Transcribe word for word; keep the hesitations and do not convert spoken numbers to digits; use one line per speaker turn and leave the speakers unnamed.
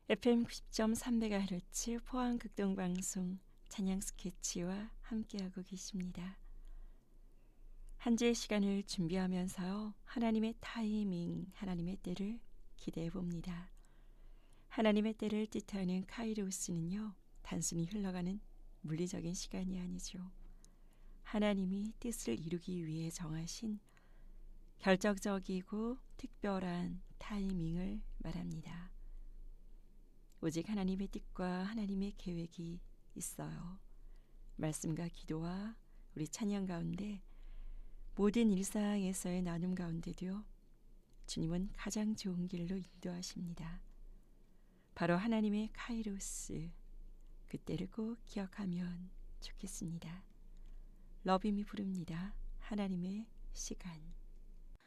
에프엠 구십 점 삼 메가헤르츠 포항극동방송 찬양 스케치와 함께하고 계십니다. 한 주의 시간을 준비하면서요, 하나님의 타이밍, 하나님의 때를 기대해 봅니다. 하나님의 때를 뜻하는 카이로스는요, 단순히 흘러가는 물리적인 시간이 아니죠. 하나님이 뜻을 이루기 위해 정하신 결정적이고 특별한 타이밍을 말합니다. 오직 하나님의 뜻과 하나님의 계획이 있어요. 말씀과 기도와 우리 찬양 가운데, 모든 일상에서의 나눔 가운데도요, 주님은 가장 좋은 길로 인도하십니다. 바로 하나님의 카이로스, 그때를 꼭 기억하면 좋겠습니다. 러빔이 부릅니다. 하나님의 시간.